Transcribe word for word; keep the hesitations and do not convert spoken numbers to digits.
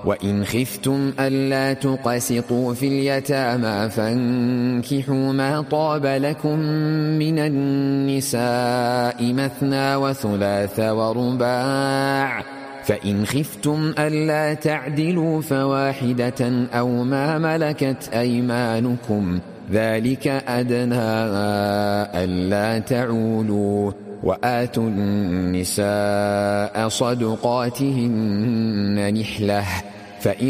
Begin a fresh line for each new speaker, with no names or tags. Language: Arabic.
وإن خفتم ألا تقسطوا في اليتامى فانكحوا ما طاب لكم من النساء مثنى وثلاث ورباع، فإن خفتم ألا تعدلوا فواحدة أو ما ملكت أيمانكم ذلك أدنى ألا تعولوا. وآتوا النساء صدقاتهن نحلة، فإن